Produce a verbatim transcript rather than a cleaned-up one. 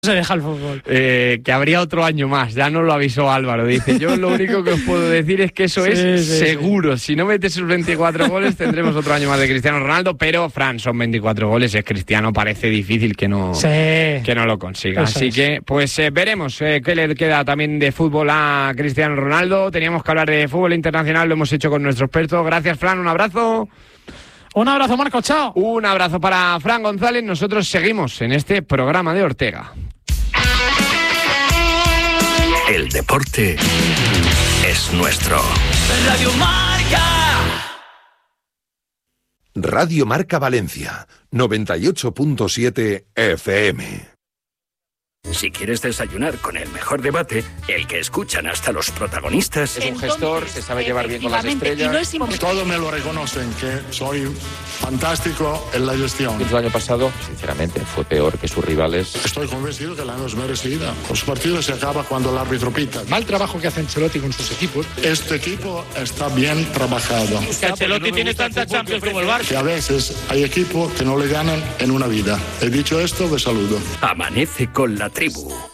se deja el fútbol. Eh, que habría otro año más, ya nos lo avisó Álvaro. Dice, yo lo único que os puedo decir es que eso sí, es sí, seguro. Sí. Si no metes sus veinticuatro goles, tendremos otro año más de Cristiano Ronaldo. Pero, Fran, son veinticuatro goles. Es Cristiano, parece difícil que no, sí. que no lo consiga. Eso Así es. que, pues eh, veremos eh, qué le queda también de fútbol a Cristiano Ronaldo. Teníamos que hablar de fútbol internacional, lo hemos hecho con nuestro experto. Gracias, Fran, un abrazo. Un abrazo, Marco, chao. Un abrazo para Fran González. Nosotros seguimos en este programa de Ortega. El deporte es nuestro. Radio Marca. Radio Marca Valencia, noventa y ocho punto siete F M. Si quieres desayunar con el mejor debate, el que escuchan hasta los protagonistas. Es un gestor, se sabe llevar bien con las estrellas. No es Todos me lo reconocen, que soy fantástico en la gestión. El año pasado, sinceramente, fue peor que sus rivales. Estoy convencido que la no es merecida. Los partidos se acaba cuando el árbitro pita. Mal trabajo que hace Ancelotti con sus equipos. Este equipo está bien trabajado. Que Ancelotti tiene tantas Champions como el Barça. Que a veces hay equipos que no le ganan en una vida. He dicho esto, de saludo. Amanece con la tribu.